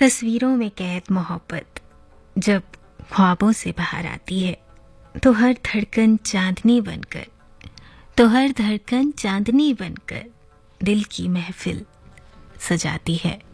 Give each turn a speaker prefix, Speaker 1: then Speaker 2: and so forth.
Speaker 1: तस्वीरों में कैद मोहब्बत जब ख्वाबों से बाहर आती है तो हर धड़कन चांदनी बनकर दिल की महफिल सजाती है।